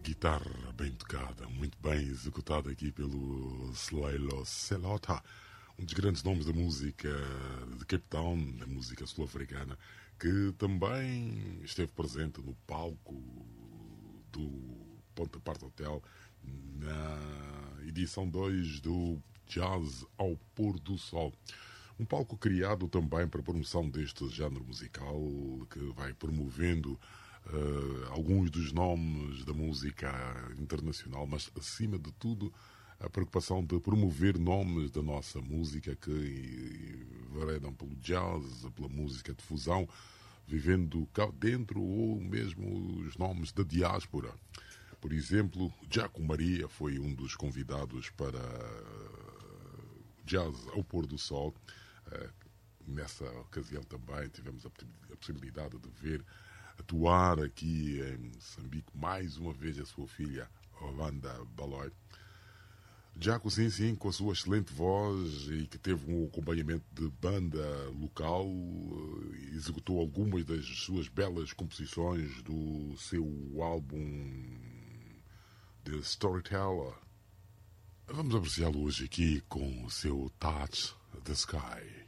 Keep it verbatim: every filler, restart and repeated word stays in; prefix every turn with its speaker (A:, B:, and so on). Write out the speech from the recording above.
A: guitarra bem tocada, muito bem executada aqui pelo Slailo Selota, um dos grandes nomes da música de Cape Town, da música sul-africana, que também esteve presente no palco do Ponte Park Hotel na edição dois do Jazz ao Pôr do Sol. Um palco criado também para a promoção deste género musical, que vai promovendo uh, alguns dos nomes da música internacional, mas acima de tudo a preocupação de promover nomes da nossa música que veredam pelo jazz, pela música de fusão, vivendo cá dentro, ou mesmo os nomes da diáspora. Por exemplo, Jaco Maria foi um dos convidados para Jazz ao Pôr do Sol. Nessa ocasião também tivemos a possibilidade de ver atuar aqui em Moçambique mais uma vez a sua filha Holanda Baloy. Jaco, sim, sim, com a sua excelente voz e que teve um acompanhamento de banda local, executou algumas das suas belas composições do seu álbum The Storyteller. Vamos apreciá-lo hoje aqui com o seu Touch the Sky.